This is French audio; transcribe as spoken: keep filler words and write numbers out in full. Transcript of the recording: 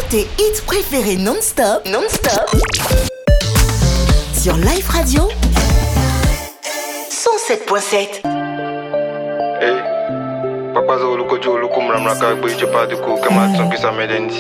tous tes hits préférés non-stop, non-stop, sur Life Radio cent sept point sept. Hey, papa zo luko jo luko mramra ka gbe je pa de ko kama tson ki sa meden